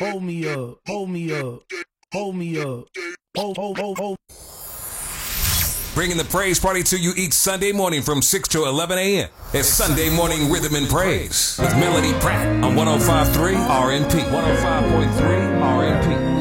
hold me up, hold me up, hold me up, hold. Bringing the praise party to you each Sunday morning from 6 to 11 a.m. It's Sunday Morning Rhythm and Praise with Melody Pratt on 105.3 RNP. 105.3 RNP.